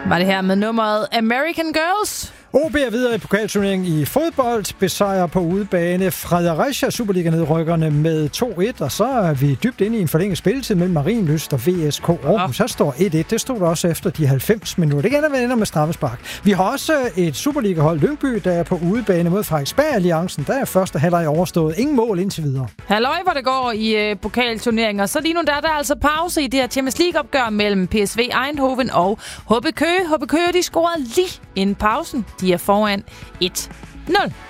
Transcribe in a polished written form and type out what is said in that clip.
Var det her med nummeret American Girls? OB er videre i pokalturneringen i fodbold, besejrer på udebane Fredericia Superliga-nedrykkerne med 2-1, og så er vi dybt inde i en forlænget spilletid mellem Marienlyst og VSK Aarhus. Så står 1-1. Det stod der også efter de 90 minutter. Det ender med straffespark. Vi har også et Superliga-hold Lyngby, der er på udebane mod Frederiksberg-alliancen. Der er første halvleg overstået. Ingen mål indtil videre. Halløj, hvor det går i pokalturneringer. Så lige nu der er der altså pause i det her Champions League-opgør mellem PSV Eindhoven og HB Køge. HB Køge, de scorede lige inden pausen. De er foran 1-0.